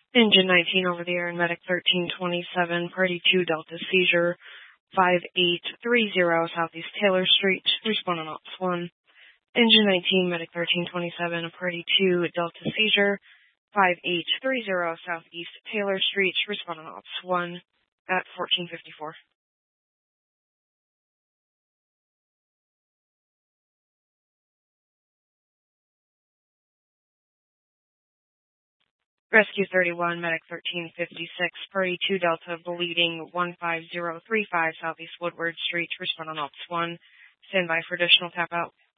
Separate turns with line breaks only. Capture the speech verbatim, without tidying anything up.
Engine nineteen over the air and Medic thirteen twenty-seven, Party two Delta Seizure, five eight three zero Southeast Taylor Street, respond on Ops one. Engine nineteen, Medic thirteen twenty-seven, Party two Delta Seizure, five eight three zero Southeast Taylor Street, respond on Ops one at fourteen fifty-four. Rescue thirty-one, Medic thirteen fifty-six, Party two Delta, bleeding one five zero three five Southeast Woodward Street, respond on Ops one. Stand by for additional tap out.